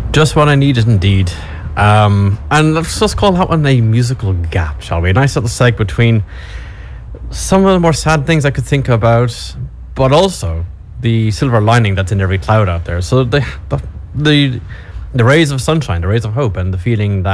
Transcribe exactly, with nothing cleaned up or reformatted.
Just what I needed, indeed. Um, and let's just call that one a musical gap, shall we? A nice little seg between some of the more sad things I could think about, but also the silver lining that's in every cloud out there. So the the the, the rays of sunshine, the rays of hope, and the feeling that